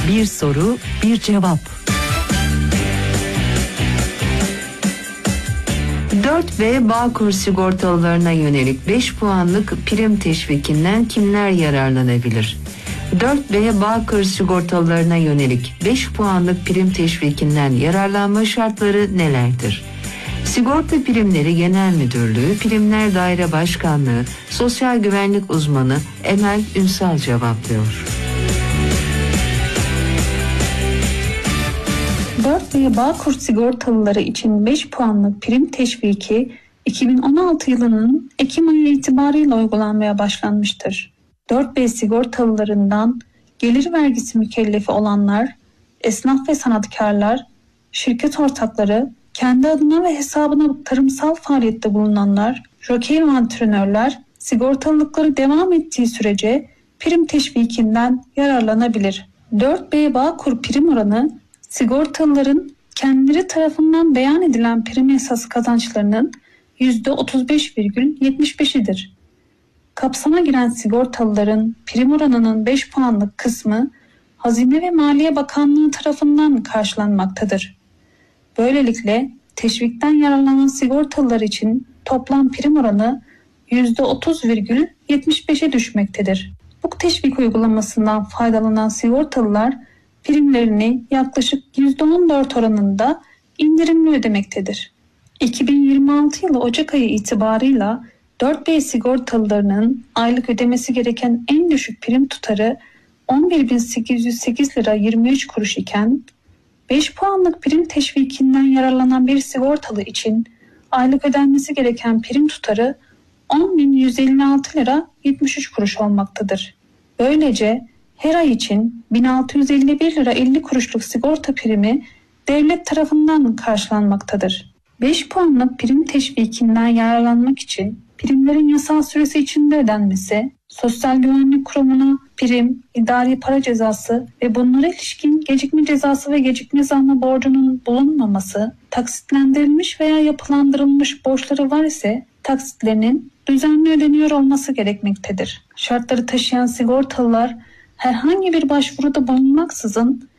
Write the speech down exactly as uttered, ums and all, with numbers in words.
Bir soru, bir cevap. dört B Bağkur sigortalılarına yönelik beş puanlık prim teşvikinden kimler yararlanabilir? dört B Bağkur sigortalılarına yönelik beş puanlık prim teşvikinden yararlanma şartları nelerdir? Sigorta Primleri Genel Müdürlüğü Primler Daire Başkanlığı Sosyal Güvenlik Uzmanı Emel Ünsal cevaplıyor. dört B Bağkur sigortalıları için beş puanlık prim teşviki iki bin on altı yılının Ekim ayı itibarıyla uygulanmaya başlanmıştır. dört B sigortalılarından gelir vergisi mükellefi olanlar, esnaf ve sanatkarlar, şirket ortakları, kendi adına ve hesabına tarımsal faaliyette bulunanlar, jokey ve antrenörler sigortalılıkları devam ettiği sürece prim teşvikinden yararlanabilir. dört B Bağkur prim oranı sigortalıların kendileri tarafından beyan edilen prim esası kazançlarının yüzde otuz beş virgül yetmiş beşidir. Kapsama giren sigortalıların prim oranının beş puanlık kısmı Hazine ve Maliye Bakanlığı tarafından karşılanmaktadır. Böylelikle teşvikten yararlanan sigortalılar için toplam prim oranı yüzde otuz virgül yetmiş beşe düşmektedir. Bu teşvik uygulamasından faydalanan sigortalılar primlerini yaklaşık yüzde on dört oranında indirimli ödemektedir. iki bin yirmi altı yılı Ocak ayı itibarıyla dört B sigortalılarının aylık ödemesi gereken en düşük prim tutarı on bir bin sekiz yüz sekiz lira yirmi üç kuruş iken beş puanlık prim teşvikinden yararlanan bir sigortalı için aylık ödenmesi gereken prim tutarı on bin yüz elli altı lira yetmiş üç kuruş olmaktadır. Böylece her ay için bin altı yüz elli bir lira elli kuruşluk sigorta primi devlet tarafından karşılanmaktadır. beş puanlık prim teşvikinden yararlanmak için primlerin yasal süresi içinde ödenmesi, Sosyal Güvenlik Kurumu'na prim, idari para cezası ve bunlara ilişkin gecikme cezası ve gecikme zammı borcunun bulunmaması, taksitlendirilmiş veya yapılandırılmış borçları var ise taksitlerinin düzenli ödeniyor olması gerekmektedir. Şartları taşıyan sigortalılar herhangi bir başvuruda bulunmaksızın